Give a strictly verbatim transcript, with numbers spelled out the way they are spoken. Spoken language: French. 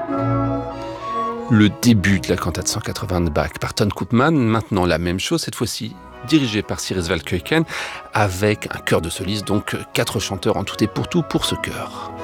Le début de la cantate cent quatre-vingts de Bach par Ton Koopman, maintenant la même chose, cette fois-ci dirigée par Cyrus Valkeuken, avec un chœur de solistes, donc quatre chanteurs en tout et pour tout pour ce chœur.